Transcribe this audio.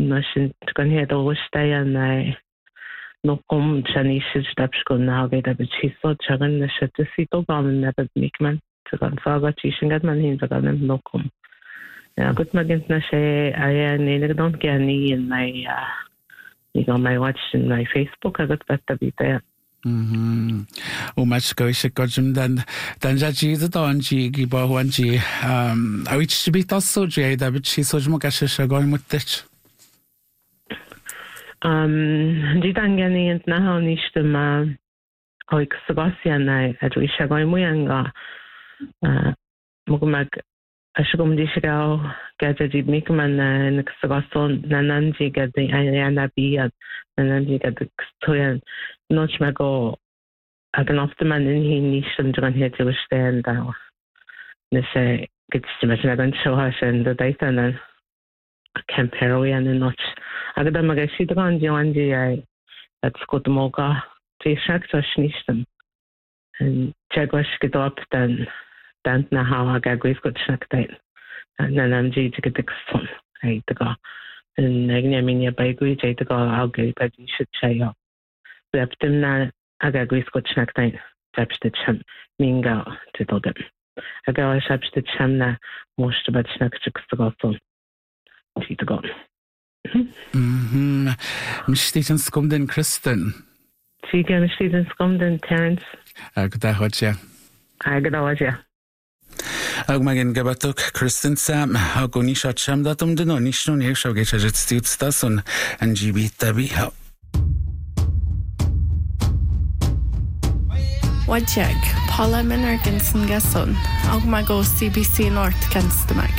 Nashin gan head overstay and I no come Chinese steps go now get a bit so chagan the shit to see to gone never make man to gan saga teaching at man hints again no come. Yeah, good magins na say I don't get any in my you know my watch in my Facebook I got better be there. O mas go se gojum dan ja ji the don ji gi ba wan ji a which be to so je da bit so mo ka se go mo tech die dan gani ent na ha nicht ma oi Sebastian na at we se go mo yanga mo mag ashgum di shigao gaja ji mikman na Sebastian na nanji ga de ana bi na nanji ga de stoyan Noch mehr go agan ofta man in hi nish an dran het to stand down. Nese gets to much agan show has and the data and compare we and not agada magashi dran janji I that's got moga te shak so shnishtem and chagwash get up then na how aga gwis got shak date and then I'm ji to get the son I to go and agni minya by gwi to go I'll go but you should say up Leptim na aga gwis got snack time tapste cham minga to do them. Aga I sapste cham na most about snack chicks to go on. To go. Mistiten skomden Kristen. Chiga mistiten skomden Terence. Agda hoja. Agda hoja. Ag magin gabatok Kristen Sam agoni shot cham datum de no nishno ne shoge chajet stut stason NGB tabi ha. Wajeg, Paula Minarginson Gasson, og mag go CBC North Kenstamac.